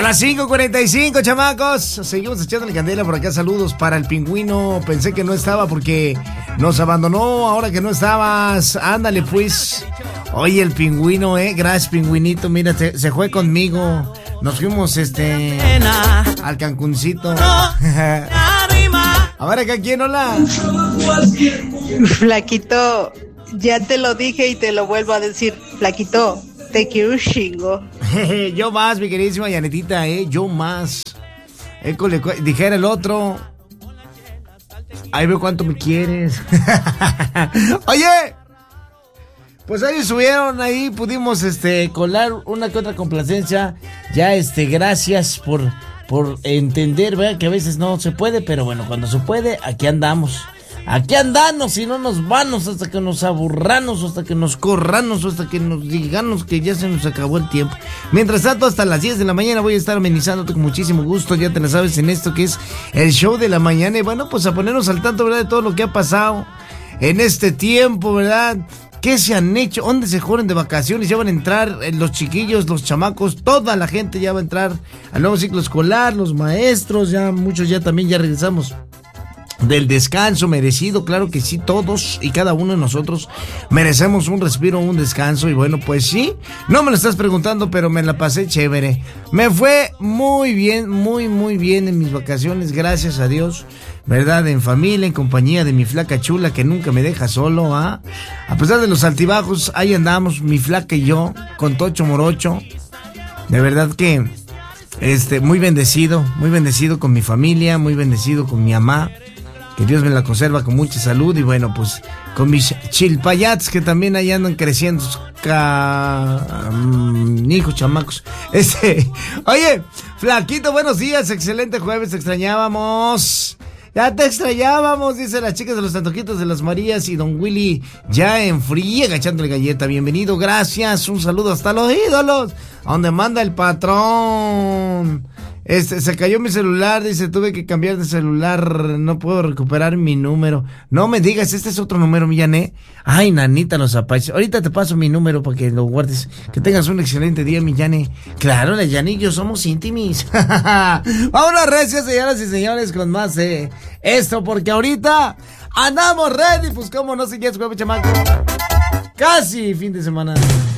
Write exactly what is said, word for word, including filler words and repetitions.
las cinco cuarenta y cinco, chamacos. Seguimos echando la candela por acá. Saludos para el pingüino. Pensé que no estaba porque nos abandonó. Ahora que no estabas, ándale pues. Oye, el pingüino, eh. Gracias, pingüinito. Mira, se, se fue conmigo. Nos fuimos, este, al Cancuncito. A ver, acá, ¿quién? Hola. Flaquito, ya te lo dije y te lo vuelvo a decir. Flaquito, te quiero un chingo. Yo más, mi queridísima Yanetita, eh. Yo más. École, dijera el otro. Ahí veo cuánto me quieres. Oye. Pues ahí subieron, ahí pudimos este colar una que otra complacencia. Ya este, gracias por, por entender, ¿verdad? Que a veces no se puede, pero bueno, cuando se puede, aquí andamos. Aquí andamos y no nos vanos hasta que nos aburranos, hasta que nos corranos, hasta que nos digamos que ya se nos acabó el tiempo. Mientras tanto, hasta las diez de la mañana voy a estar amenizándote con muchísimo gusto, ya te la sabes, en esto que es el show de la mañana. Y bueno, pues a ponernos al tanto, ¿verdad? De todo lo que ha pasado en este tiempo, ¿verdad? ¿Qué se han hecho? ¿Dónde se fueron de vacaciones? Ya van a entrar los chiquillos, los chamacos, toda la gente ya va a entrar al nuevo ciclo escolar, los maestros, ya muchos ya también ya regresamos del descanso merecido, claro que sí, todos y cada uno de nosotros merecemos un respiro, un descanso. Y bueno, pues sí, no me lo estás preguntando, pero me la pasé chévere. Me fue muy bien, muy muy bien en mis vacaciones, gracias a Dios, ¿verdad? En familia, en compañía de mi flaca chula que nunca me deja solo, ¿ah? A pesar de los altibajos, ahí andamos, mi flaca y yo, con Tocho Morocho. De verdad que, este, muy bendecido, muy bendecido con mi familia, muy bendecido con mi mamá. Que Dios me la conserva con mucha salud. Y bueno, pues con mis chilpayats que también ahí andan creciendo. Ca... Um, hijos, chamacos. Este, oye, flaquito, buenos días. Excelente jueves, te extrañábamos. Ya te extrañábamos, dice las chicas de los Antojitos de las Marías. Y don Willy ya en friega echándole galleta. Bienvenido, gracias. Un saludo hasta los ídolos. A donde manda el patrón. Este, se cayó mi celular, dice, tuve que cambiar de celular, no puedo recuperar mi número. No me digas, este es otro número, mi Yané. Ay, nanita, los apaches. Ahorita te paso mi número para que lo guardes. Que tengas un excelente día, mi Yané. Claro, la Yané y yo somos íntimis. Vámonos, recios, señoras y señores, con más de esto, porque ahorita andamos ready, pues cómo no sé qué es, chamaco. Casi fin de semana.